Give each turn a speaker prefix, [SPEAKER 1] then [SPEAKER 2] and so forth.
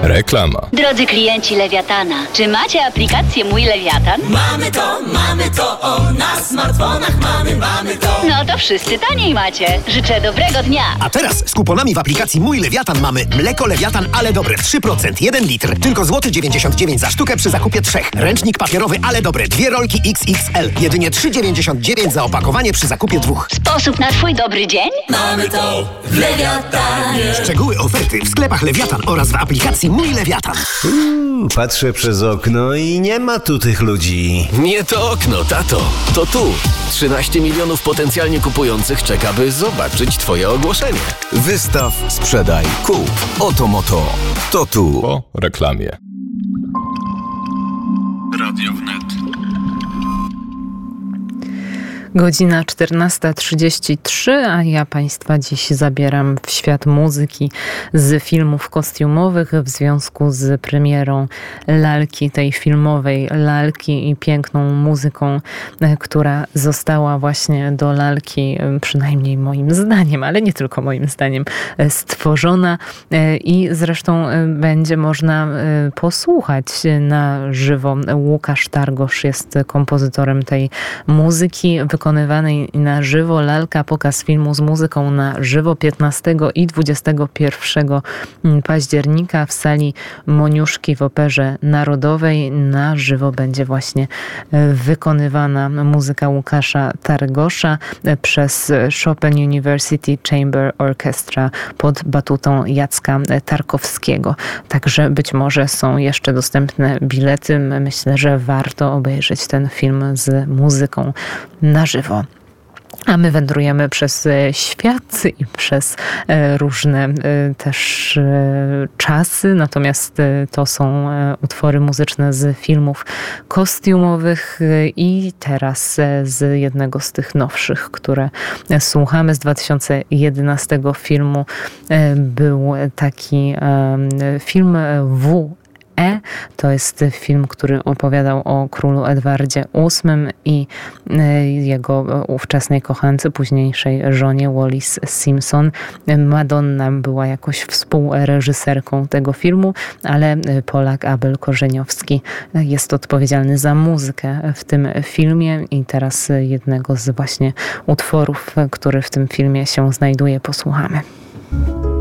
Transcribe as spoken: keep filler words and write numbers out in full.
[SPEAKER 1] Reklama.
[SPEAKER 2] Drodzy klienci Lewiatana, czy macie aplikację Mój Lewiatan?
[SPEAKER 3] Mamy to, mamy to, o, na smartfonach mamy, mamy to.
[SPEAKER 2] No to wszyscy taniej macie. Życzę dobrego dnia.
[SPEAKER 4] A teraz z kuponami w aplikacji Mój Lewiatan mamy mleko Lewiatan, ale dobre trzy procent, jeden litr. Tylko złoty dziewięćdziesiąt dziewięć za sztukę przy zakupie trzech. Ręcznik papierowy, ale dobre, dwie rolki X X L. Jedynie trzy dziewięćdziesiąt dziewięć za opakowanie przy zakupie dwóch.
[SPEAKER 2] Sposób na twój dobry dzień?
[SPEAKER 3] Mamy to w Lewiatanie.
[SPEAKER 4] Szczegóły oferty w sklepach Lewiatan oraz w aplikacji Mój Lewiatan.
[SPEAKER 5] Mm, patrzę przez okno i nie ma tu tych ludzi.
[SPEAKER 6] Nie to okno, tato. To tu. trzynaście milionów potencjalnie kupujących czeka, by zobaczyć twoje ogłoszenie.
[SPEAKER 7] Wystaw, sprzedaj, kup. Oto Moto. To tu.
[SPEAKER 1] Po reklamie.
[SPEAKER 8] Radio Wnet.
[SPEAKER 9] Godzina czternasta trzydzieści trzy, a ja Państwa dziś zabieram w świat muzyki z filmów kostiumowych w związku z premierą lalki, tej filmowej lalki i piękną muzyką, która została właśnie do lalki, przynajmniej moim zdaniem, ale nie tylko moim zdaniem, stworzona i zresztą będzie można posłuchać na żywo. Łukasz Targosz jest kompozytorem tej muzyki, wykonywanej na żywo. Lalka, pokaz filmu z muzyką na żywo piętnastego i dwudziestego pierwszego października w sali Moniuszki w Operze Narodowej. Na żywo będzie właśnie wykonywana muzyka Łukasza Targosza przez Chopin University Chamber Orchestra pod batutą Jacka Tarkowskiego. Także być może są jeszcze dostępne bilety. Myślę, że warto obejrzeć ten film z muzyką na żywo. A my wędrujemy przez świat i przez różne też czasy, natomiast to są utwory muzyczne z filmów kostiumowych i teraz z jednego z tych nowszych, które słuchamy, z dwa tysiące jedenastego filmu. Był taki film W. E. To jest film, który opowiadał o królu Edwardzie ósmym i jego ówczesnej kochance, późniejszej żonie Wallis Simpson. Madonna była jakoś współreżyserką tego filmu, ale Polak Abel Korzeniowski jest odpowiedzialny za muzykę w tym filmie i teraz jednego z właśnie utworów, który w tym filmie się znajduje, posłuchamy.